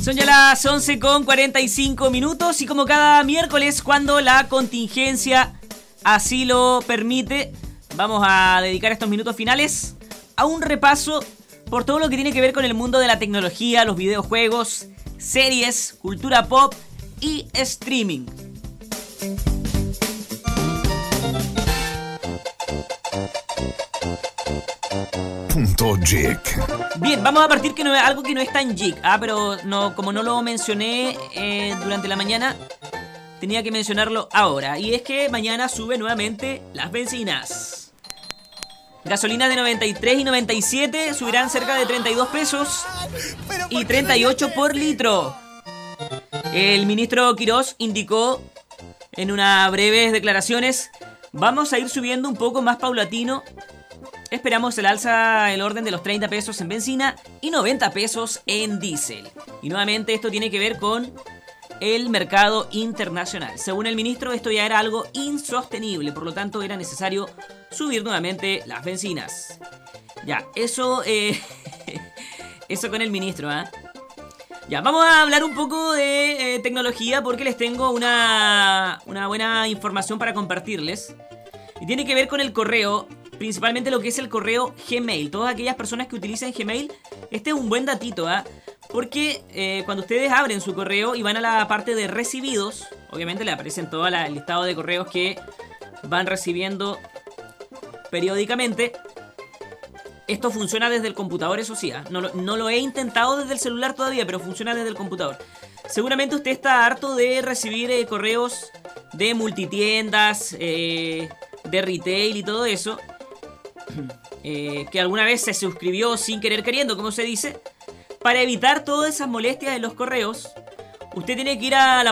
Son ya las 11:45 y como cada miércoles, cuando la contingencia así lo permite, vamos a dedicar estos minutos finales a un repaso por todo lo que tiene que ver con el mundo de la tecnología, los videojuegos, series, cultura pop y streaming. Punto Geek. Bien, vamos a partir con algo que no es tan geek, pero no, como no lo mencioné durante la mañana, tenía que mencionarlo ahora. Y es que mañana sube nuevamente las bencinas. Gasolinas de 93 y 97 subirán cerca de 32 pesos y 38 por litro. El ministro Quirós indicó en unas breves declaraciones: vamos a ir subiendo un poco más paulatino. Esperamos el alza el orden de los 30 pesos en benzina y 90 pesos en diésel. Y nuevamente esto tiene que ver con el mercado internacional. Según el ministro, esto ya era algo insostenible, por lo tanto era necesario subir nuevamente las bencinas. Ya, eso con el ministro, Ya, vamos a hablar un poco de tecnología porque les tengo una buena información para compartirles. Y tiene que ver con el correo, principalmente lo que es el correo Gmail. Todas aquellas personas que utilicen Gmail, este es un buen datito, porque cuando ustedes abren su correo y van a la parte de recibidos, obviamente le aparecen todo el listado de correos que van recibiendo periódicamente. Esto funciona desde el computador, eso sí, no lo he intentado desde el celular todavía, pero funciona desde el computador. Seguramente usted está harto de recibir correos de multitiendas, de retail y todo eso, que alguna vez se suscribió sin querer queriendo, como se dice. Para evitar todas esas molestias en los correos, usted tiene que ir a la